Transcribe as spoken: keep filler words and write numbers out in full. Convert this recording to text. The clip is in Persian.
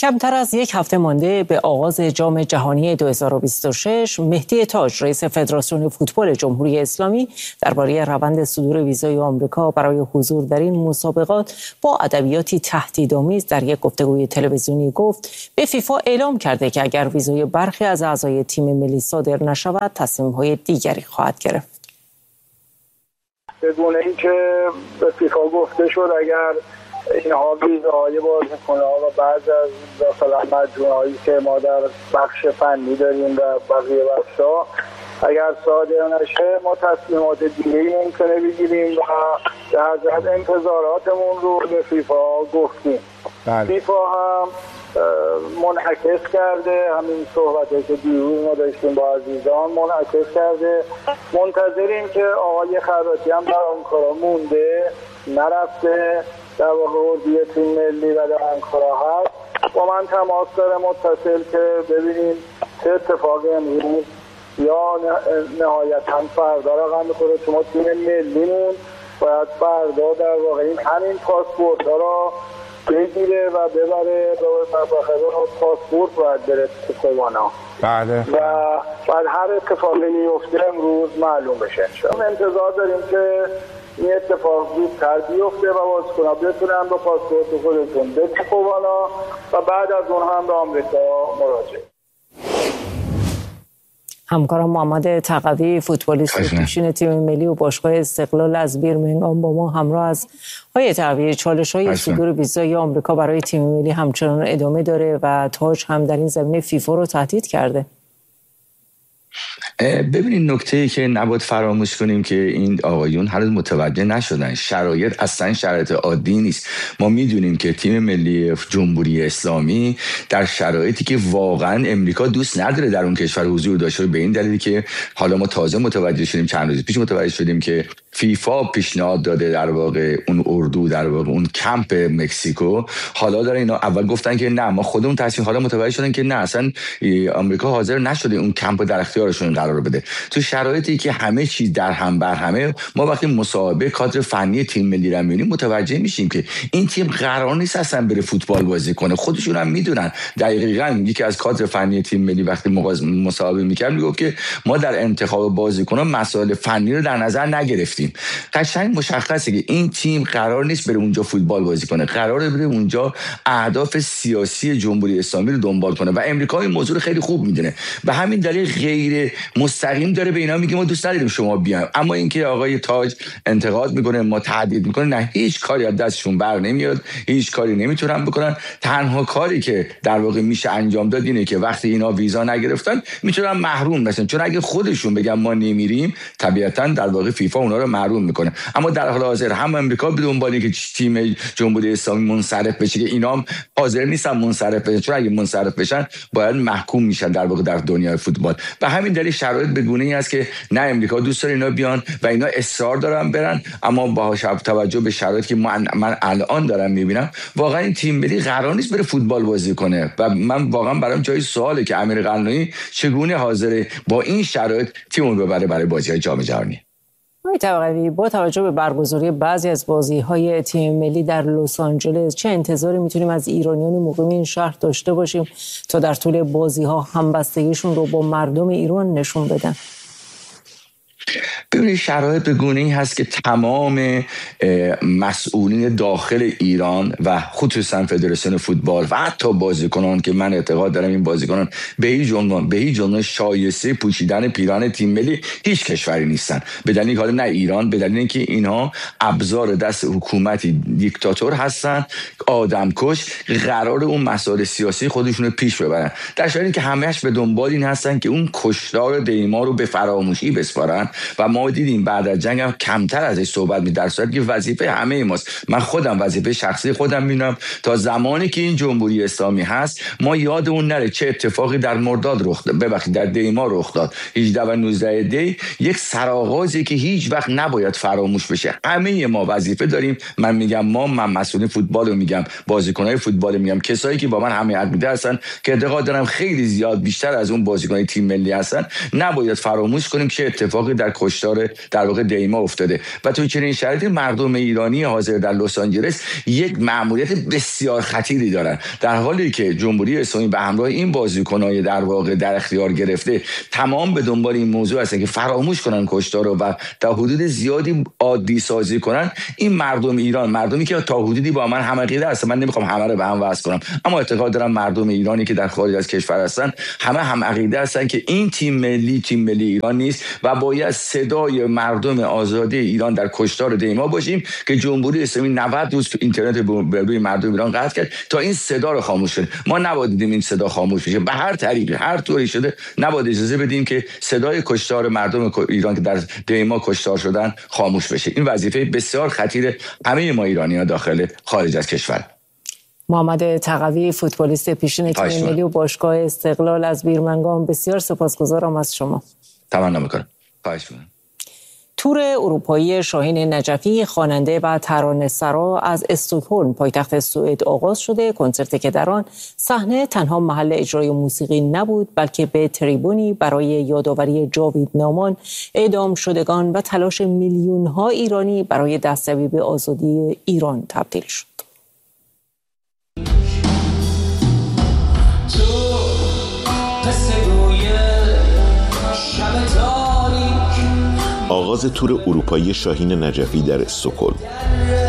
کمتر از یک هفته مانده به آغاز جام جهانی دو هزار و بیست و شش، مهدی تاج رئیس فدراسیون فوتبال جمهوری اسلامی درباره روند صدور ویزای آمریکا برای حضور در این مسابقات با ادبیاتی تهدیدآمیز در یک گفتگوی تلویزیونی گفت به فیفا اعلام کرده که اگر ویزای برخی از اعضای تیم ملی صادر نشود تصمیم‌های دیگری خواهد گرفت. بدون اینکه به فیفا گفته شد اگر اینها ویزاهای بازیکن‌ها و بعض از مثلا مجموعه‌هایی که ما در بخش فنی داریم و بقیه بخش‌ها اگر صادر نشه ما تصمیمات دیگه‌ای ممکنه بگیریم و در ضمن انتظاراتمون رو به فیفا گفتیم. بله. فیفا هم منعکس کرده همین صحبتی که دیروز ما داشتیم با عزیزان، منعکس کرده. منتظریم که آقای خراطی هم در آنکارا مونده، نرفته، در واقع اردوی تیم ملی و در آنکارا هست. با من تماس داره متصل که ببینیم چه اتفاقی امروز یا نهایتاً فردا رقم می‌خوره، چون تیم ملیمون باید فردا در واقع این همین پاسپورت ها را بگیره و ببره به مفاخره پاسپورت باید بره تو کوانا. بله. و بعد هر اتفاقی میفته امروز معلوم بشه. انشاءالله انتظار داریم که این اتفاق زودتر بیفته و بازیکن‌ها بتونن با پاسپورت خودشون به کوانا و بعد از اون هم به آمریکا مراجعه. همکارم محمد تقوی فوتبالیست پیشین تیم ملی و باشگاه استقلال از بیرمنگام با ما همراه است. آقای تقوی، چالش‌های صدور ویزای آمریکا برای تیم ملی همچنان ادامه داره و تاج هم در این زمینه فیفا رو تهدید کرده. ببینید نکته‌ای که نباید فراموش کنیم که این آقایون هنوز متوجه نشدن شرایط اصلا شرایط عادی نیست. ما میدونیم که تیم ملی جمهوری اسلامی در شرایطی که واقعا امریکا دوست نداره در اون کشور حضور داشته، به این دلیلی که حالا ما تازه متوجه شدیم، چند روز پیش متوجه شدیم که فیفا پیشنهاد داده در واقع اون اردو در واقع اون کمپ مکزیکو، حالا داره اینا اول گفتن که نه ما خودمون تصمیم، حالا متوجه شدن که نه اصلا آمریکا حاضر نشده اون کمپ در اختیارشون قرار بده. تو شرایطی که همه چیز در هم بر همه، ما وقتی مصاحبه کادر فنی تیم ملی رو میبینیم متوجه میشیم که این تیم قرار نیست اصلا بره فوتبال بازی کنه. خودشون هم میدونن. دقیقاً یکی از کادر فنی تیم ملی وقتی مصاحبه میکرد میگفت که ما در انتخاب بازیکنان مسائل فنی رو در نظر نگرفتیم. قشنگ مشخصه که این تیم قرار نیست بره اونجا فوتبال بازی کنه، قراره بره اونجا اهداف سیاسی جمهوری اسلامی رو دنبال کنه و امریکا این موضوع رو خیلی خوب میدونه. به همین دلیل غیر مستقیم داره به اینا میگه ما دوست نداریم شما بیاین. اما اینکه آقای تاج انتقاد میکنه، ما تهدید میکنه، نه، هیچ کاری از دستشون بر نمیاد، هیچ کاری نمیتونن بکنن. تنها کاری که در واقع میشه انجام داد اینه که وقتی اینا ویزا نگرفتن میتونن محروم بشن، چون اگه خودشون بگن ما نمیریم طبیعتا در واقع فیفا اونا رو محروم میکنه. اما در حال حاضر هم امریکا به دنبالی که تیم جمهوری اسلامی منصرف بشه که اینا هم حاضر نیستن منصرف بشن، چون اگه منصرف بشن باید محکوم میشن در واقع در دنیای فوتبال. به همین دلیل شرایط به گونه‌ای است که نه امریکا دوست داره اینا بیان و اینا اصرار دارن برن، اما با توجه به شرایطی که من, من الان دارم میبینم واقعا این تیم ملی قرار نیست بره فوتبال بازی کنه و من واقعا برام جای سواله که امیر قلعه‌نویی چگونه حاضره با این شرایط تیمو ببره برای بازی‌های جام جهانی. آقای تقوی، با توجه به برگزاری بعضی از بازی‌های تیم ملی در لس آنجلس، چه انتظاری میتونیم از ایرانیان مقیم این شهر داشته باشیم تا در طول بازی‌ها همبستگیشون رو با مردم ایران نشون بدن؟ ببینید شرایط به گونه‌ای هست که تمام مسئولین داخل ایران و خصوصا فدراسیون فوتبال و حتی بازیکنان که من اعتقاد دارم این بازیکنان به هیچ عنوان به هیچ عنوان شایسته پوشیدن پیران تیم ملی هیچ کشوری نیستن، به دلیل اینکه نه ایران، به دلیل اینکه اینها ابزار دست حکومتی دیکتاتور هستن، آدمکش، قرار اون مسائل سیاسی خودشون رو پیش ببرن، در شرایطی که همه‌اش به دنبال این هستن که اون کشتار دیما رو به فراموشی بسپارن و ما دیدیم بعد از جنگ هم کمتر ازش صحبت می، در صورتی که وظیفه همه ماست. من خودم وظیفه شخصی خودم می‌بینم تا زمانی که این جمهوری اسلامی هست ما یاد اون نره چه اتفاقی در مرداد رخ داد، ببخشید در دیما رخ داد، هجده و نوزده دی، یک سرآغازی که هیچ وقت نباید فراموش بشه. همه ما وظیفه داریم. من میگم ما، من مسئولین فوتبال رو میگم، بازیکن‌های فوتبال میگم، کسایی که با من حمایت می‌کنن هستن که اعتقاد دارم خیلی زیاد بیشتر از اون بازیکن‌های تیم ملی هستن، نباید فراموش کنیم چه اتفاقی در کشتار کشتار در واقع دیما افتاده و تو چنین شرایطی مردم ایرانی حاضر در لس آنجلس یک مأموریت بسیار خطیری دارن، در حالی که جمهوری اسلامی به همراه این بازیکنای در واقع در اختیار گرفته تمام به دنبال این موضوع هستن که فراموش کنن کشتار رو و تا حدود زیادی عادی سازی کنن. این مردم ایران، مردمی که تا حدودی با من هم عقیده هستن، من نمیخوام همه رو به هم وصل کنم، اما اعتقاد دارم مردم ایرانی که در خارج از کشور هستن همه هم عقیده هستن که این تیم ملی تیم ملی ایران نیست و باید صدای مردم آزادی ایران در کشتار دیما باشیم که جمهوری اسلامی نود روز اینترنت به روی مردم ایران قطع کرد تا این صدا رو خاموش کنه. ما نباید دیدیم این صدا خاموش بشه، به هر طریقی هر طوری شده نباید اجازه بدیم که صدای کشتار مردم ایران که در دیما کشتار شدن خاموش بشه. این وظیفه بسیار خطیر همه ما ایرانی‌ها داخل خارج از کشور. محمد تقوی، فوتبالیست پیشین تیم ملی و باشگاه استقلال از بیرمنگام، بسیار سپاسگزارم از شما. تمنا می‌کنم. خواهش می‌کنم. تور اروپایی شاهین نجفی، خواننده و ترانه‌سرا، از استکهلم پایتخت سوئد آغاز شده. کنسرتی که در آن صحنه تنها محل اجرای موسیقی نبود، بلکه به تریبونی برای یادآوری جاوید نامان، اعدام شدگان و تلاش میلیون‌ها ایرانی برای دستیابی به آزادی ایران تبدیل شد. آغاز تور اروپایی شاهین نجفی در استکهلم.